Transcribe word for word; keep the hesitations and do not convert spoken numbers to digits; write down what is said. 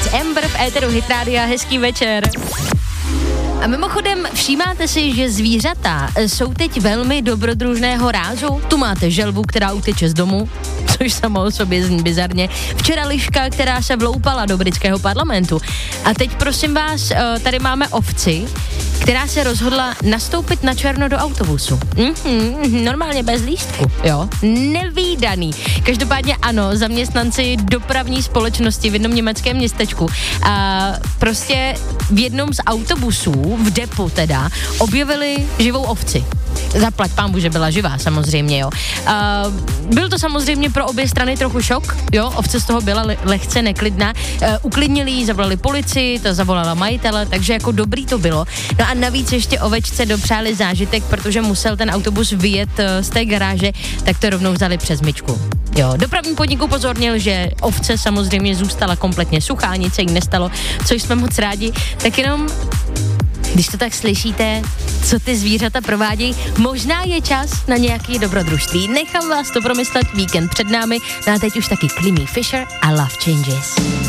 Beats, Amber v éteru Hit Rádia, hezký večer. A mimochodem, všímáte si, že zvířata jsou teď velmi dobrodružného rázu? Tu máte želvu, která uteče z domu, což samo o sobě zní bizarně. Včera liška, která se vloupala do britského parlamentu. A teď prosím vás, tady máme ovci, která se rozhodla nastoupit na černo do autobusu. Mm-hmm, normálně bez lístku, jo. Nevídaný. Každopádně ano, zaměstnanci dopravní společnosti v jednom německém městečku a prostě v jednom z autobusů, v depu teda, objevili živou ovci. Zaplať pánbu, že byla živá, samozřejmě, jo. Uh, byl to samozřejmě pro obě strany trochu šok, jo, ovce z toho byla le- lehce neklidná. Uh, uklidnili ji, zavolali policii, ta zavolala majitele, takže jako dobrý to bylo. No a navíc ještě ovečce dopřáli zážitek, protože musel ten autobus vyjet uh, z té garáže, tak to rovnou vzali přes myčku. Jo, dopravní podnik upozornil, že ovce samozřejmě zůstala kompletně suchá, nic se jí nestalo, což jsme moc rádi, tak jenom když to tak slyšíte, co ty zvířata provádějí, možná je čas na nějaký dobrodružství. Nechám vás to promyslet, víkend před námi, no a teď už taky Clemmy Fisher a Love Changes.